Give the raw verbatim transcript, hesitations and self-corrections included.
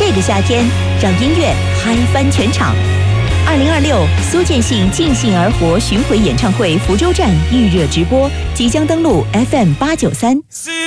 这个夏天，让音乐嗨翻全场。二零二六苏建信尽兴而活巡回演唱会福州站预热直播即将登陆 F M 八九三。